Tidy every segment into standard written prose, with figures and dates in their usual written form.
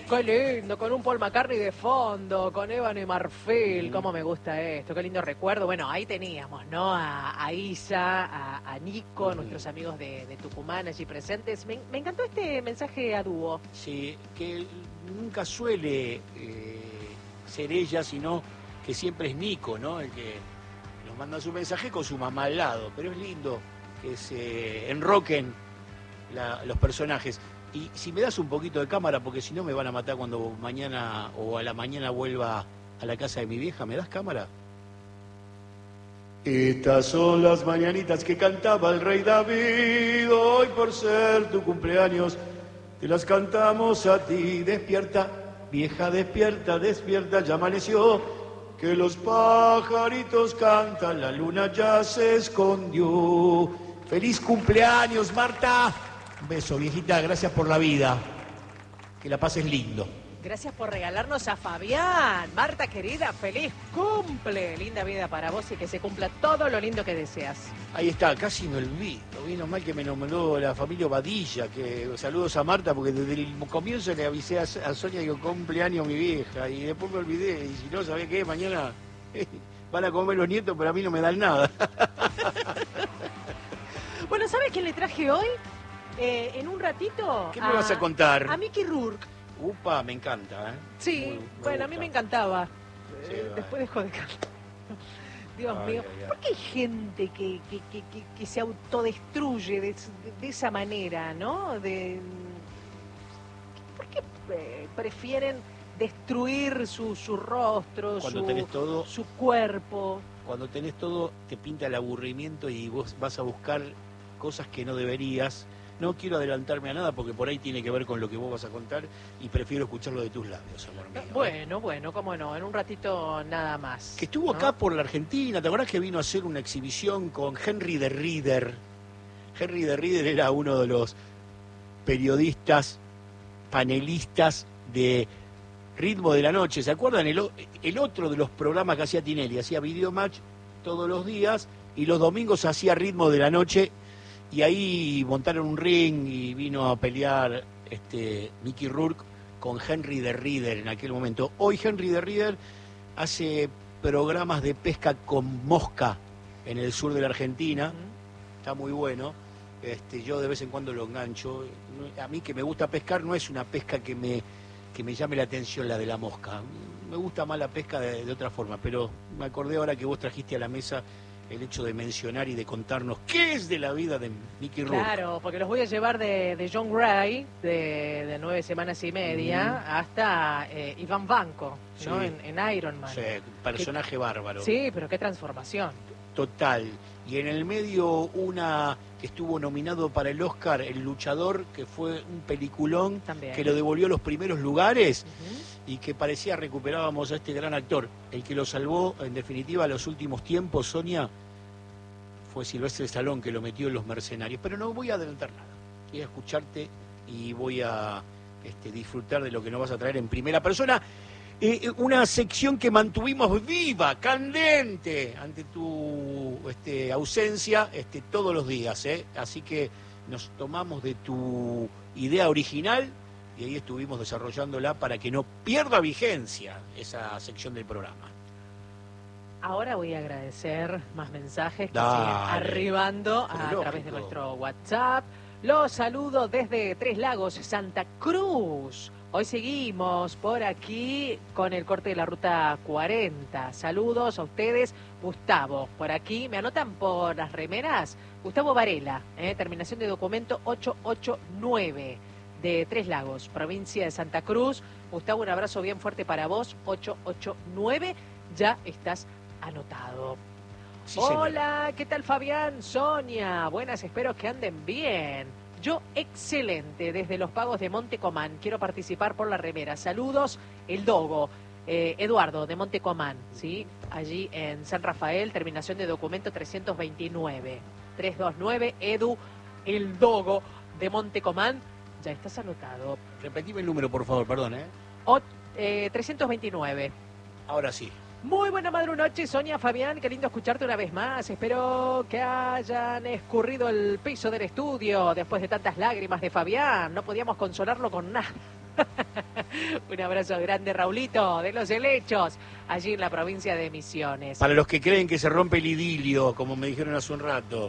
Qué lindo, con un Paul McCartney de fondo, con Ébano y Marfil, cómo me gusta esto, qué lindo recuerdo. Bueno, ahí teníamos, ¿no? A Isa, a Nico, nuestros amigos de Tucumán allí presentes. Me encantó este mensaje a dúo. Sí, que nunca suele ser ella, sino que siempre es Nico, ¿no? El que nos manda su mensaje con su mamá al lado. Pero es lindo que se enroquen los personajes. Y si me das un poquito de cámara, porque si no me van a matar cuando mañana o a la mañana vuelva a la casa de mi vieja, ¿me das cámara? Estas son las mañanitas que cantaba el rey David, hoy por ser tu cumpleaños, te las cantamos a ti. Despierta, vieja, despierta, despierta, ya amaneció, que los pajaritos cantan, la luna ya se escondió. ¡Feliz cumpleaños, Marta! Un beso, viejita, gracias por la vida. Que la pases lindo. Gracias por regalarnos a Fabián. Marta, querida, feliz cumple. Linda vida para vos y que se cumpla todo lo lindo que deseas. Ahí está, casi me olvido. Vino mal que me nombró la familia Badilla. Que saludos a Marta, porque desde el comienzo le avisé a Sonia que cumpleaños mi vieja. Y después me olvidé. Y si no, ¿sabés qué? Mañana van a comer los nietos, pero a mí no me dan nada. Bueno, ¿sabes quién le traje hoy? En un ratito. ¿Qué me vas a contar? A Mickey Rourke. Upa, me encanta, ¿eh? Sí, bueno, a mí me encantaba. Sí, después dejó de cantar. Dios mío. ¿Por qué hay gente que se autodestruye de esa manera, no? ¿Por qué prefieren destruir su rostro, tenés todo, su cuerpo? Cuando tenés todo, te pinta el aburrimiento y vos vas a buscar cosas que no deberías. No quiero adelantarme a nada porque por ahí tiene que ver con lo que vos vas a contar y prefiero escucharlo de tus labios, amor mío. Bueno, cómo no, en un ratito nada más. Que estuvo acá por la Argentina, ¿te acordás que vino a hacer una exhibición con Henry de Rieder? Henry de Rieder era uno de los periodistas, panelistas de Ritmo de la Noche. ¿Se acuerdan? El otro de los programas que hacía Tinelli, hacía Videomatch todos los días y los domingos hacía Ritmo de la Noche. Y ahí montaron un ring y vino a pelear Mickey Rourke con Henry de Rieder en aquel momento. Hoy Henry de Rieder hace programas de pesca con mosca en el sur de la Argentina. Está muy bueno. Yo de vez en cuando lo engancho. A mí que me gusta pescar no es una pesca que me llame la atención la de la mosca. Me gusta más la pesca de otra forma, pero me acordé ahora que vos trajiste a la mesa el hecho de mencionar y de contarnos qué es de la vida de Mickey Rourke. Claro, porque los voy a llevar de John Gray, de 9 semanas y media, hasta Iván Banco, ¿no? Sí. En Iron Man. Sí, personaje bárbaro. Sí, pero qué transformación. Total. Y en el medio una que estuvo nominado para el Oscar, El Luchador, que fue un peliculón También. que lo devolvió a los primeros lugares y que parecía recuperábamos a este gran actor. El que lo salvó, en definitiva, a los últimos tiempos, Sonia, fue Sylvester Stallone, que lo metió en Los Mercenarios. Pero no voy a adelantar nada. Voy a escucharte y voy a disfrutar de lo que nos vas a traer en primera persona. Una sección que mantuvimos viva, candente, ante tu ausencia todos los días. Así que nos tomamos de tu idea original y ahí estuvimos desarrollándola para que no pierda vigencia esa sección del programa. Ahora voy a agradecer más mensajes que Dale. siguen arribando a través de nuestro WhatsApp. Los saludo desde Tres Lagos, Santa Cruz. Hoy seguimos por aquí con el corte de la ruta 40. Saludos a ustedes. Gustavo, por aquí, me anotan por las remeras. Gustavo Varela, terminación de documento 889 de Tres Lagos, provincia de Santa Cruz. Gustavo, un abrazo bien fuerte para vos, 889, ya estás anotado. Sí, hola, señora. ¿Qué tal Fabián? Sonia, buenas, espero que anden bien. Yo, excelente, desde Los Pagos de Montecomán. Quiero participar por la remera. Saludos, el Dogo. Eduardo, de Montecomán, ¿sí? Allí en San Rafael, terminación de documento 329. 329, Edu, el Dogo, de Montecomán. Ya estás anotado. Repetime el número, por favor, perdón, 329. Ahora sí. Muy buena noche, Sonia, Fabián, qué lindo escucharte una vez más. Espero que hayan escurrido el piso del estudio después de tantas lágrimas de Fabián. No podíamos consolarlo con nada. Un abrazo grande, Raulito, de Los Helechos, allí en la provincia de Misiones. Para los que creen que se rompe el idilio, como me dijeron hace un rato.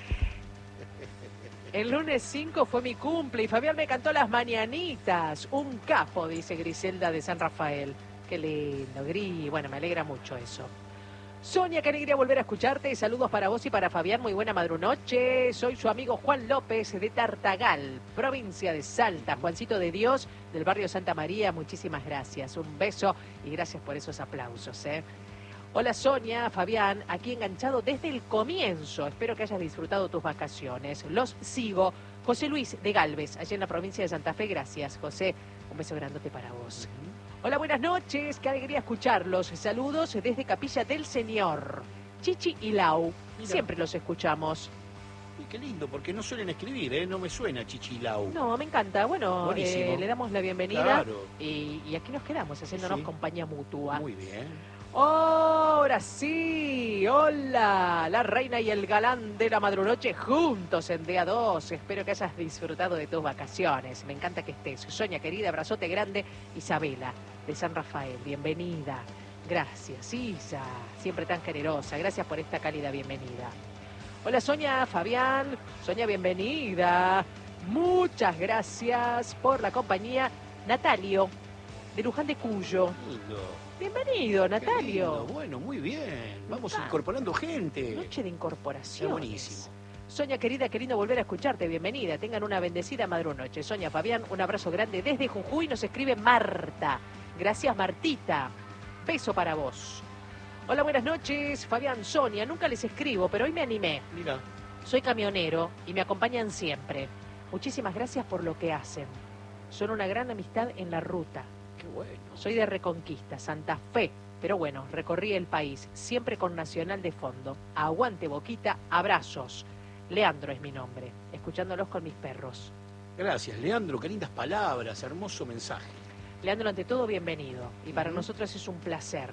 El lunes 5 fue mi cumple y Fabián me cantó las mañanitas. Un capo, dice Griselda de San Rafael. Qué lindo, Gris. Bueno, me alegra mucho eso. Sonia, qué alegría volver a escucharte. Saludos para vos y para Fabián. Muy buena madrunoche. Soy su amigo Juan López de Tartagal, provincia de Salta. Juancito de Dios, del barrio Santa María. Muchísimas gracias. Un beso y gracias por esos aplausos, ¿eh? Hola Sonia, Fabián, aquí enganchado desde el comienzo. Espero que hayas disfrutado tus vacaciones. Los sigo. José Luis de Galvez, allá en la provincia de Santa Fe. Gracias, José. Un beso grandote para vos. Hola, buenas noches. Qué alegría escucharlos. Saludos desde Capilla del Señor. Chichi y Lau. Mira. Siempre los escuchamos. Y qué lindo, porque no suelen escribir, ¿eh? No me suena Chichilau. No, me encanta. Bueno, le damos la bienvenida. Claro. Y aquí nos quedamos haciéndonos Sí. compañía mutua. Muy bien. Ahora sí, hola, la reina y el galán de la madrunoche juntos en día 2. Espero que hayas disfrutado de tus vacaciones. Me encanta que estés. Sonia, querida, abrazote grande. Isabela, de San Rafael, bienvenida. Gracias, Isa, siempre tan generosa. Gracias por esta cálida bienvenida. Hola, Sonia, Fabián. Sonia, bienvenida. Muchas gracias por la compañía. Natalio, de Luján de Cuyo. Lindo. Bienvenido, Qué Natalio. lindo. Bueno, muy bien. Vamos Ah. incorporando gente. Noche de incorporación. Está buenísimo. Sonia, querida, qué lindo volver a escucharte. Bienvenida. Tengan una bendecida madrunoche. Sonia, Fabián, un abrazo grande desde Jujuy. Nos escribe Marta. Gracias, Martita. Beso para vos. Hola, buenas noches. Fabián, Sonia. Nunca les escribo, pero hoy me animé. Mira, Soy camionero y me acompañan siempre. Muchísimas gracias por lo que hacen. Son una gran amistad en la ruta. qué bueno. Soy de Reconquista, Santa Fe, pero bueno, recorrí el país, siempre con Nacional de fondo. Aguante Boquita, abrazos. Leandro es mi nombre, escuchándolos con mis perros. Gracias, Leandro. Qué lindas palabras. Hermoso mensaje. Leandro, ante todo, bienvenido. Y para Ujú. nosotros es un placer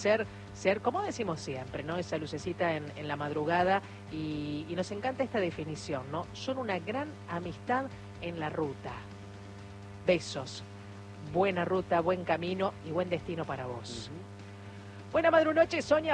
ser, como decimos siempre, ¿no? Esa lucecita en la madrugada y nos encanta esta definición, ¿no? Son una gran amistad en la ruta. Besos. Buena ruta, buen camino y buen destino para vos. Buena madrunoche, Sonia.